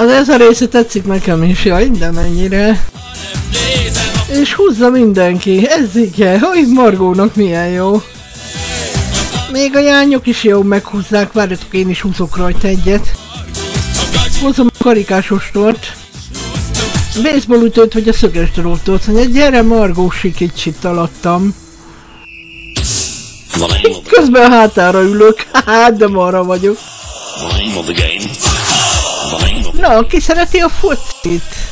Az ez a része tetszik nekem is, jaj, de mennyire. És húzza mindenki, Ezzike, hogy Margónak milyen jó. Még a jányok is jó meghúzzák, várjatok, én is húzok rajta egyet. Hozom a karikás ostort. Baseballütőt vagy a szöges drótot, hogy gyere Margó, sikíts alattam. Közben a hátára ülök, hát de marra vagyok. Na, ki szereti a focit?